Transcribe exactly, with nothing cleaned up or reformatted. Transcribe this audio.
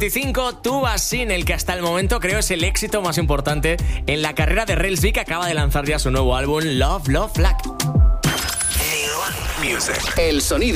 veinticinco, Tú vas sin, el que hasta el momento creo es el éxito más importante en la carrera de Rels B, que acaba de lanzar ya su nuevo álbum Love, Love, Black. El sonido